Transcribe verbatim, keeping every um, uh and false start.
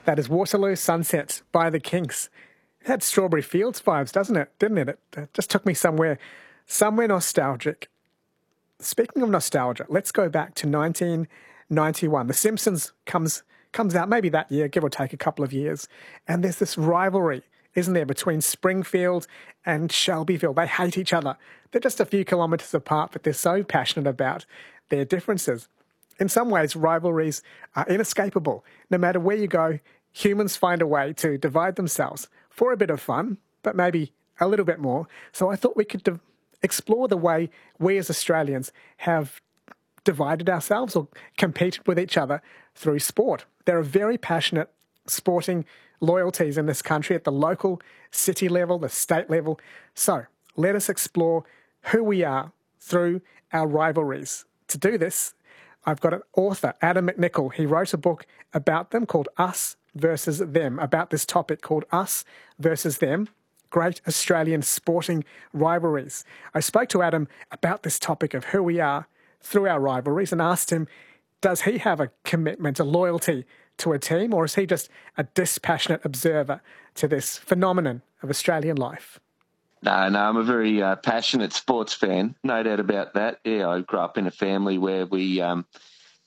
That is Waterloo Sunset by the Kinks. It had Strawberry Fields vibes, doesn't it? Didn't it? It just took me somewhere, somewhere nostalgic. Speaking of nostalgia, let's go back to nineteen ninety-one. The Simpsons comes comes out maybe that year, give or take a couple of years. And there's this rivalry, isn't there, between Springfield and Shelbyville. They hate each other. They're just a few kilometres apart, but they're so passionate about their differences. In some ways, rivalries are inescapable. No matter where you go, humans find a way to divide themselves for a bit of fun, but maybe a little bit more. So I thought we could de- explore the way we as Australians have divided ourselves or competed with each other through sport. There are very passionate sporting loyalties in this country at the local, city level, the state level. So let us explore who we are through our rivalries. To do this, I've got an author, Adam McNichol. He wrote a book about them called Us versus Them, about this topic called Us versus Them, Great Australian Sporting Rivalries. I spoke to Adam about this topic of who we are through our rivalries and asked him, does he have a commitment, a loyalty to a team, or is he just a dispassionate observer to this phenomenon of Australian life? No, no, I'm a very uh, passionate sports fan, no doubt about that. Yeah, I grew up in a family where we um,